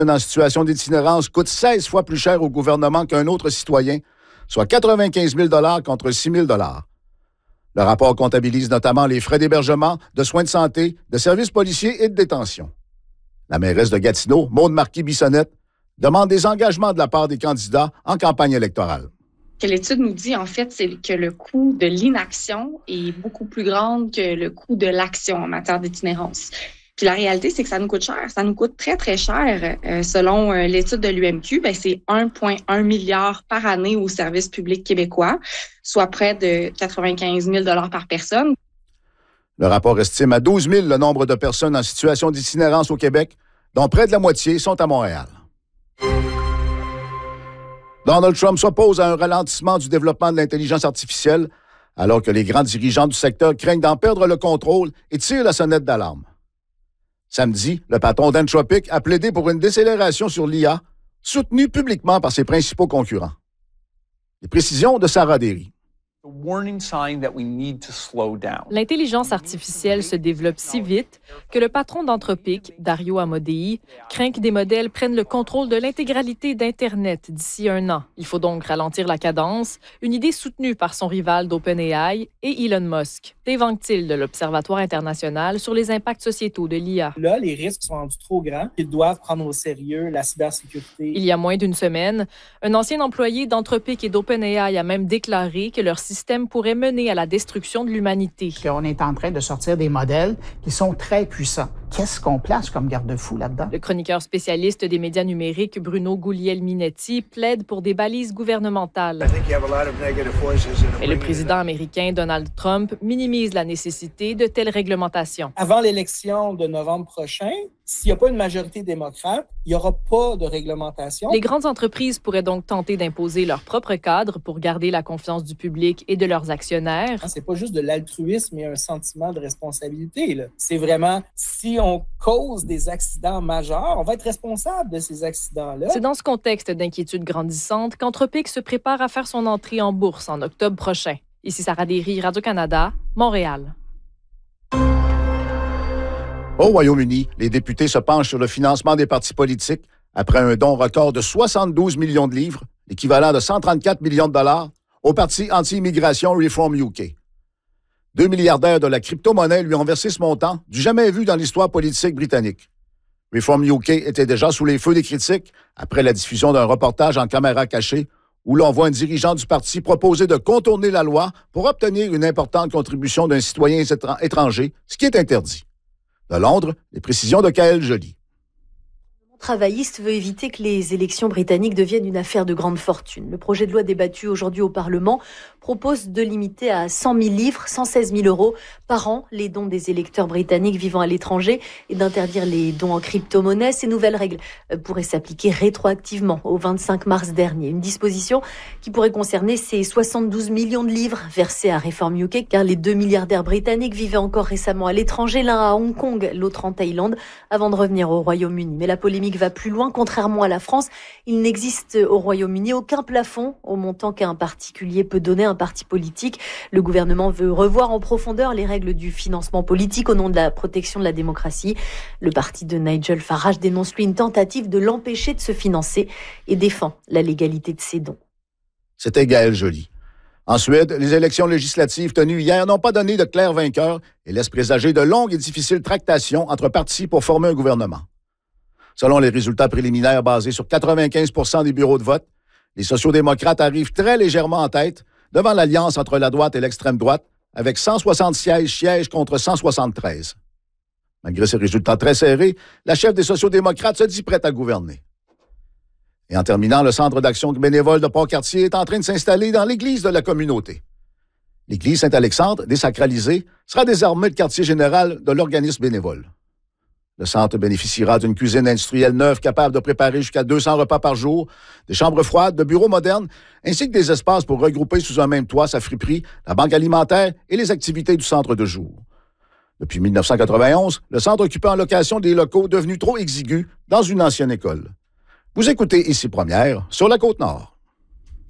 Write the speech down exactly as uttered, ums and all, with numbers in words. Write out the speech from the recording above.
en situation d'itinérance coûte seize fois plus cher au gouvernement qu'un autre citoyen, soit quatre-vingt-quinze mille dollars contre six mille dollars. Le rapport comptabilise notamment les frais d'hébergement, de soins de santé, de services policiers et de détention. La mairesse de Gatineau, Maude Marquis-Bissonnette, demande des engagements de la part des candidats en campagne électorale. Ce que l'étude nous dit, en fait, c'est que le coût de l'inaction est beaucoup plus grand que le coût de l'action en matière d'itinérance. Puis la réalité, c'est que ça nous coûte cher. Ça nous coûte très, très cher. Euh, selon euh, l'étude de l'U M Q, ben, c'est un virgule un milliard par année au service public québécois, soit près de quatre-vingt-quinze mille dollars par personne. Le rapport estime à douze mille le nombre de personnes en situation d'itinérance au Québec, dont près de la moitié sont à Montréal. Donald Trump s'oppose à un ralentissement du développement de l'intelligence artificielle, alors que les grands dirigeants du secteur craignent d'en perdre le contrôle et tirent la sonnette d'alarme. Samedi, le patron d'Anthropic a plaidé pour une décélération sur l'I A, soutenue publiquement par ses principaux concurrents. Les précisions de Sarah Derry. L'intelligence artificielle se développe si vite que le patron d'Anthropic, Dario Amodei, craint que des modèles prennent le contrôle de l'intégralité d'Internet d'ici un an. Il faut donc ralentir la cadence, une idée soutenue par son rival d'OpenAI et Elon Musk. Dave Anctil de l'Observatoire international sur les impacts sociétaux de l'I A. Là, les risques sont rendus trop grands. Ils doivent prendre au sérieux la cybersécurité. Il y a moins d'une semaine, un ancien employé d'Anthropic et d'OpenAI a même déclaré que leur système pourrait mener à la destruction de l'humanité. On est en train de sortir des modèles qui sont très puissants. Qu'est-ce qu'on place comme garde-fou là-dedans? Le chroniqueur spécialiste des médias numériques Bruno Guglielminetti plaide pour des balises gouvernementales. Et le président américain Donald Trump minimise la nécessité de telles réglementations. Avant l'élection de novembre prochain, s'il n'y a pas une majorité démocrate, il n'y aura pas de réglementation. Les grandes entreprises pourraient donc tenter d'imposer leur propre cadre pour garder la confiance du public et de leurs actionnaires. C'est pas juste de l'altruisme et un sentiment de responsabilité, là. C'est vraiment, si on cause des accidents majeurs, on va être responsable de ces accidents-là. C'est dans ce contexte d'inquiétude grandissante qu'Anthropic se prépare à faire son entrée en bourse en octobre prochain. Ici Sarah Derry, Radio-Canada, Montréal. Au Royaume-Uni, les députés se penchent sur le financement des partis politiques après un don record de soixante-douze millions de livres, l'équivalent de cent trente-quatre millions de dollars, au parti anti-immigration Reform U K. Deux milliardaires de la crypto-monnaie lui ont versé ce montant, du jamais vu dans l'histoire politique britannique. Reform U K était déjà sous les feux des critiques après la diffusion d'un reportage en caméra cachée où l'on voit un dirigeant du parti proposer de contourner la loi pour obtenir une importante contribution d'un citoyen étranger, ce qui est interdit. De Londres, les précisions de Kaël Joly. Le travailliste veut éviter que les élections britanniques deviennent une affaire de grande fortune. Le projet de loi débattu aujourd'hui au Parlement propose de limiter à cent mille livres, cent seize mille euros par an, les dons des électeurs britanniques vivant à l'étranger et d'interdire les dons en crypto-monnaie. Ces nouvelles règles pourraient s'appliquer rétroactivement au vingt-cinq mars dernier. Une disposition qui pourrait concerner ces soixante-douze millions de livres versés à Reform U K, car les deux milliardaires britanniques vivaient encore récemment à l'étranger, l'un à Hong Kong, l'autre en Thaïlande, avant de revenir au Royaume-Uni. Mais la polémique va plus loin. Contrairement à la France, il n'existe au Royaume-Uni aucun plafond au montant qu'un particulier peut donner à un parti politique. Le gouvernement veut revoir en profondeur les règles du financement politique au nom de la protection de la démocratie. Le parti de Nigel Farage dénonce lui une tentative de l'empêcher de se financer et défend la légalité de ses dons. C'était Gaël Joly. En Suède, les élections législatives tenues hier n'ont pas donné de clairs vainqueurs et laissent présager de longues et difficiles tractations entre partis pour former un gouvernement. Selon les résultats préliminaires basés sur quatre-vingt-quinze pour cent des bureaux de vote, les sociaux-démocrates arrivent très légèrement en tête devant l'alliance entre la droite et l'extrême droite, avec cent soixante sièges, sièges contre cent soixante-treize. Malgré ces résultats très serrés, la chef des sociaux-démocrates se dit prête à gouverner. Et en terminant, le centre d'action bénévole de Pont-Cartier est en train de s'installer dans l'église de la communauté. L'église Saint-Alexandre, désacralisée, sera désormais le quartier général de l'organisme bénévole. Le centre bénéficiera d'une cuisine industrielle neuve capable de préparer jusqu'à deux cents repas par jour, des chambres froides, de bureaux modernes, ainsi que des espaces pour regrouper sous un même toit sa friperie, la banque alimentaire et les activités du centre de jour. Depuis mille neuf cent quatre-vingt-onze, le centre occupait en location des locaux devenus trop exigus dans une ancienne école. Vous écoutez Ici Première sur la Côte-Nord.